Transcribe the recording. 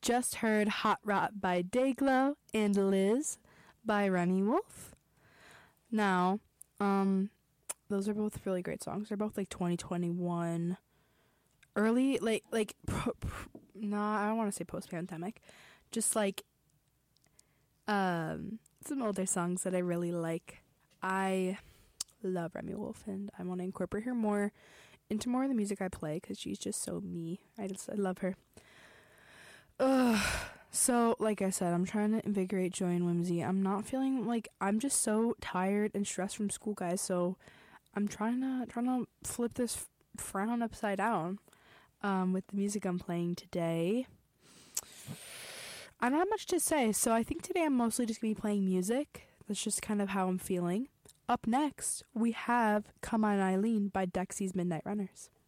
just heard Hot Rot by Dayglow and Liz by Rennie Wolf. Now, those are both really great songs. They're both like 2021 early, I don't want to say post-pandemic, just like some older songs that I really like. I love Remy Wolf, and I want to incorporate her more into more of the music I play because she's just so me. I love her. So like I said, I'm trying to invigorate joy and whimsy. I'm not feeling like, I'm just so tired and stressed from school, guys. So I'm trying to flip this frown upside down with the music I'm playing today. I don't have much to say, so I think today I'm mostly just going to be playing music. That's just kind of how I'm feeling. Up next, we have Come On Eileen by Dexy's Midnight Runners.